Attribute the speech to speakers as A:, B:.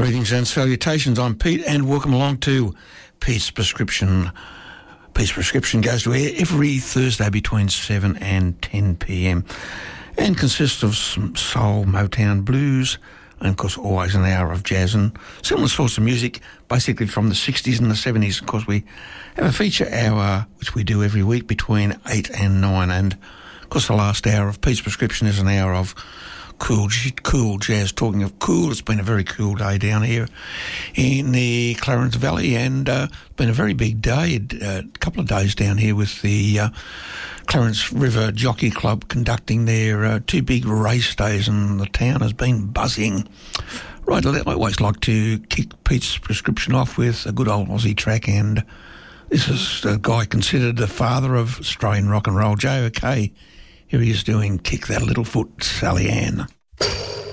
A: Greetings and salutations. I'm Pete, and welcome along to Pete's Prescription. Pete's Prescription goes to air every Thursday between 7 and 10 p.m. and consists of some soul, Motown, blues, and of course always an hour of jazz and similar sorts of music, basically from the 60s and the 70s. Of course, we have a feature hour which we do every week between 8 and 9, and of course the last hour of Pete's Prescription is an hour of cool jazz. Talking of cool, it's been a very cool day down here in the Clarence Valley, and it's been a very big day, a couple of days down here with the Clarence River Jockey Club conducting their two big race days, and the town has been buzzing. Right, I always like to kick Pete's Prescription off with a good old Aussie track, and this is a guy considered the father of Australian rock and roll, J.O.K. Here he is doing Kick That Little Foot, Sally Ann.